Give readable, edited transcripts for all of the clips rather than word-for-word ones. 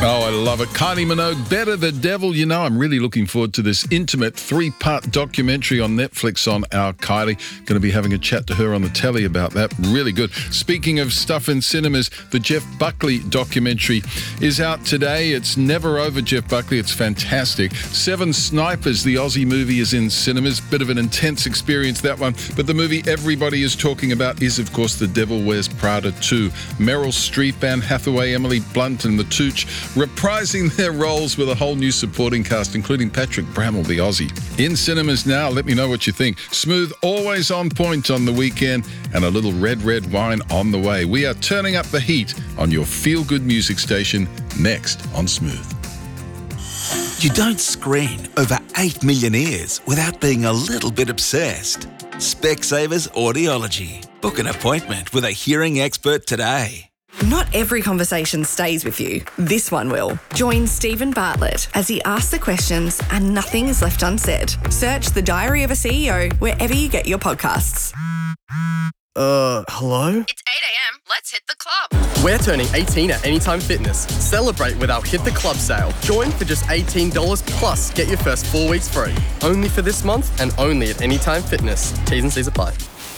Oh, I love it. Kylie Minogue, Better the Devil. You know, I'm really looking forward to this intimate 3-part documentary on Netflix on our Kylie. Going to be having a chat to her on the telly about that. Really good. Speaking of stuff in cinemas, the Jeff Buckley documentary is out today. It's never over, Jeff Buckley. It's fantastic. Seven Snipers, the Aussie movie, is in cinemas. Bit of an intense experience, that one. But the movie everybody is talking about is, of course, The Devil Wears Prada 2. Meryl Streep, Anne Hathaway, Emily Blunt and the Tooch reprising their roles with a whole new supporting cast, including Patrick Bramall, the Aussie. In cinemas now, let me know what you think. Smooth, always on point on the weekend, and a little red wine on the way. We are turning up the heat on your feel-good music station, next on Smooth. You don't screen over 8 million ears without being a little bit obsessed. Specsavers Audiology. Book an appointment with a hearing expert today. Not every conversation stays with you. This one will. Join Stephen Bartlett as he asks the questions and nothing is left unsaid. Search The Diary of a CEO wherever you get your podcasts. Hello? It's 8 a.m. Let's hit the club. We're turning 18 at Anytime Fitness. Celebrate with our Hit the Club sale. Join for just $18 plus get your first 4 weeks free. Only for this month and only at Anytime Fitness. T's and C's apply.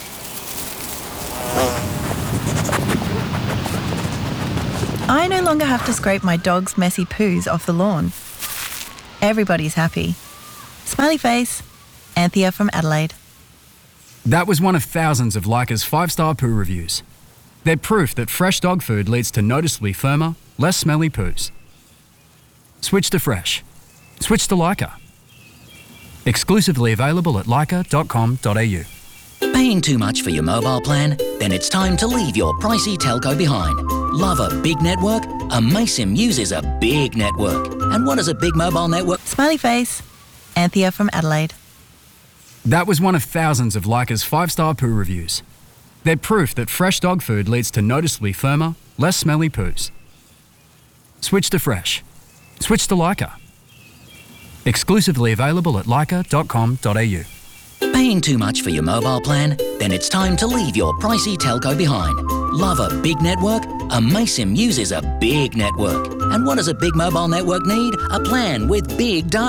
I no longer have to scrape my dog's messy poos off the lawn. Everybody's happy. Smiley face. Anthea from Adelaide. That was one of thousands of Leica's 5-star poo reviews. They're proof that fresh dog food leads to noticeably firmer, less smelly poos. Switch to fresh. Switch to Leica. Exclusively available at leica.com.au. Paying too much for your mobile plan? Then it's time to leave your pricey telco behind. Love a big network? Amaysim uses a big network. And what is a big mobile network? Smiley face. Anthea from Adelaide. That was one of thousands of Leica's 5-star poo reviews. They're proof that fresh dog food leads to noticeably firmer, less smelly poos. Switch to fresh. Switch to Leica. Exclusively available at leica.com.au. Paying too much for your mobile plan? Then it's time to leave your pricey telco behind. Love a big network? Amaysim uses a big network. And what does a big mobile network need? A plan with big data.